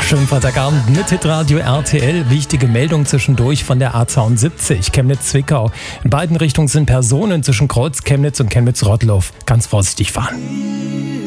Schönen Freitagabend mit Hitradio RTL. Wichtige Meldung zwischendurch von der A72 Chemnitz-Zwickau. In beiden Richtungen sind Personen zwischen Kreuz Chemnitz und Chemnitz-Rottloff. Ganz vorsichtig fahren.